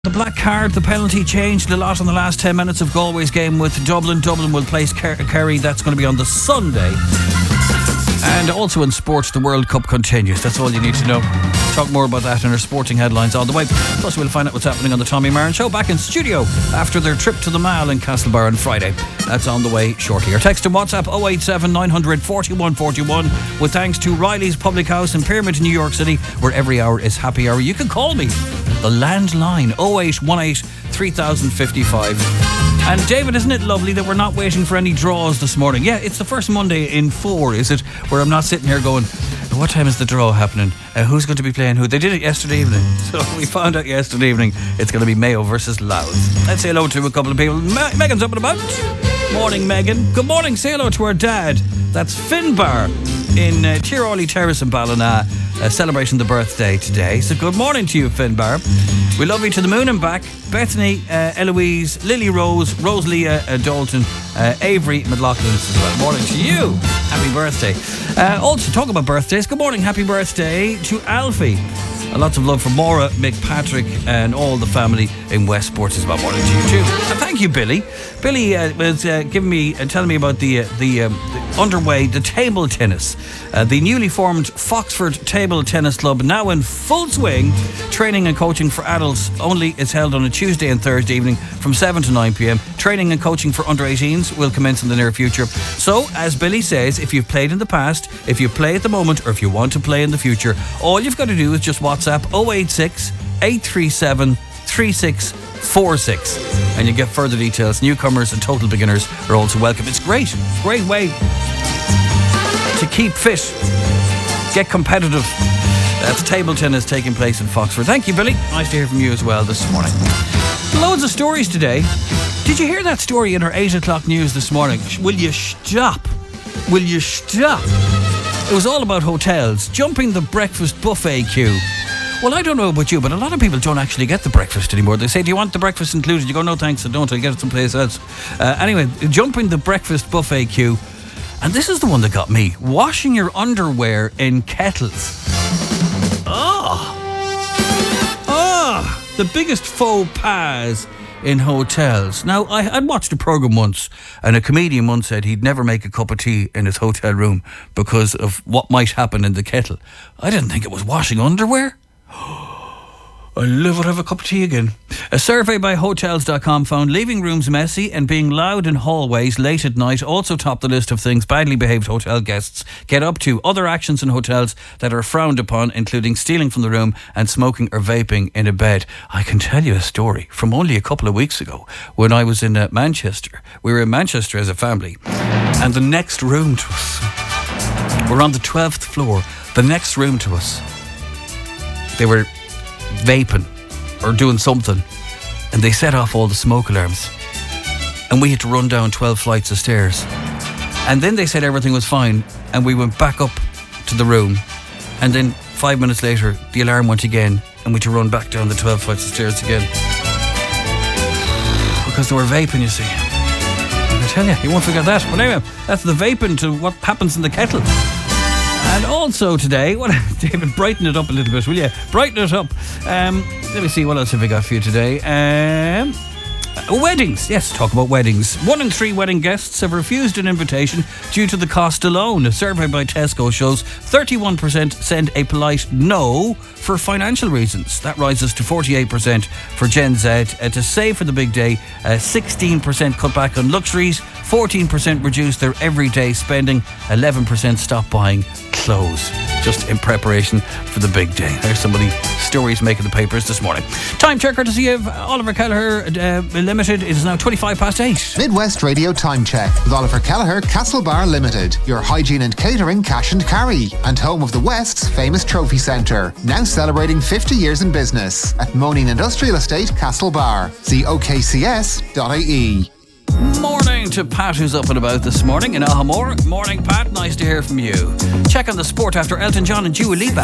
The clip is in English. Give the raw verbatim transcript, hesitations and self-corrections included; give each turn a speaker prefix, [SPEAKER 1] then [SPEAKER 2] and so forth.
[SPEAKER 1] The black card, the penalty changed a lot in the last ten minutes of Galway's game with Dublin. Dublin will place Ker- Kerry. That's going to be on the Sunday. And also in sports, the World Cup continues. That's all you need to know. Talk more about that in our sporting headlines on the way. Plus, we'll find out what's happening on the Tommy Marin Show back in studio after their trip to the Mall in Castlebar on Friday. That's on the way shortly. Or text and WhatsApp oh eight seven nine hundred forty-one forty-one with thanks to Riley's Public House in Pyramid, New York City, where every hour is happy hour. You can call me. The landline oh eight one eight three thousand fifty-five. And David, isn't it lovely that we're not waiting for any draws this morning? Yeah, it's the first Monday in four, is it? Where I'm not sitting here going, what time is the draw happening? Uh, who's going to be playing who? They did it yesterday evening. So we found out yesterday evening it's going to be Mayo versus Louth. Let's say hello to a couple of people. Me- Megan's up and about. Morning, Megan. Good morning. Say hello to our dad. That's Finbar in uh, Tiroli Terrace in Ballina, uh, celebrating the birthday today. So good morning to you, Finbar. We love you to the moon and back. Bethany, uh, Eloise, Lily Rose, Rosalia, uh, Dalton, uh, Avery, McLaughlin as well. Morning to you. Happy birthday. Uh, also, talk about birthdays. Good morning. Happy birthday to Alfie. Uh, lots of love for Maura, Mick, Patrick, and all the family in Westport as well. Morning to you too. And thank you, Billy. Billy uh, was uh, giving me, uh, telling me about the uh, the, um, the underway, the table tennis. Uh, the newly formed Foxford Table Tennis Club, now in full swing. Training and coaching for adults only is held on a Tuesday and Thursday evening from seven to nine p.m. Training and coaching for under eighteens will commence in the near future. So, as Billy says, if you've played in the past, if you play at the moment, or if you want to play in the future, all you've got to do is just WhatsApp oh eight six eight three seven three six four six and you get further details. Newcomers and total beginners are also welcome. It's great, great way to keep fit, get competitive. That's table tennis taking place in Foxford. Thank you, Billy. Nice to hear from you as well this morning. Loads of stories today. Did you hear that story in our eight o'clock news this morning? Will you stop? Will you stop? It was all about hotels, jumping the breakfast buffet queue. Well, I don't know about you, but a lot of people don't actually get the breakfast anymore. They say, do you want the breakfast included? You go, no thanks, I don't. I'll get it someplace else. Uh, anyway, jumping the breakfast buffet queue. And this is the one that got me. Washing your underwear in kettles. Oh. Oh. The biggest faux pas in hotels. Now, I, I'd watched a programme once, and a comedian once said he'd never make a cup of tea in his hotel room because of what might happen in the kettle. I didn't think it was washing underwear. I'll never have a cup of tea again. A survey by Hotels dot com found leaving rooms messy and being loud in hallways late at night also topped the list of things badly behaved hotel guests get up to. Other actions in hotels that are frowned upon, including stealing from the room and smoking or vaping in a bed. I can tell you a story from only a couple of weeks ago when I was in uh, Manchester. We were in Manchester as a family, and the next room to us, we're on the twelfth floor, the next room to us, they were vaping or doing something, and they set off all the smoke alarms, and we had to run down twelve flights of stairs. And then they said everything was fine, and we went back up to the room, and then five minutes later the alarm went again, and we had to run back down the twelve flights of stairs again because they were vaping, you see. I tell you, you won't forget that. But anyway, that's the vaping to what happens in the kettle. And also today, what, David, brighten it up a little bit, will you? Brighten it up. Um, let me see, what else have we got for you today? Um, weddings. Yes, talk about weddings. One in three wedding guests have refused an invitation due to the cost alone. A survey by Tesco shows thirty-one percent send a polite no for financial reasons. That rises to forty-eight percent for Gen Z. Uh, to save for the big day, uh, sixteen percent cut back on luxuries, fourteen percent reduce their everyday spending, eleven percent stop buying clothes, just in preparation for the big day. There's some of the stories making the papers this morning. Time check courtesy of Oliver Kelleher uh, Limited. It is now twenty-five past eight.
[SPEAKER 2] Midwest Radio Time Check with Oliver Kelleher Castlebar Limited, your hygiene and catering cash and carry, and home of the West's famous trophy centre. Now celebrating fifty years in business at Moaning Industrial Estate, Castlebar. See O K C S dot I E.
[SPEAKER 1] Morning to Pat, who's up and about this morning in Ahamore. Morning, Pat. Nice to hear from you. Check on the sport after Elton John and Dua Lipa.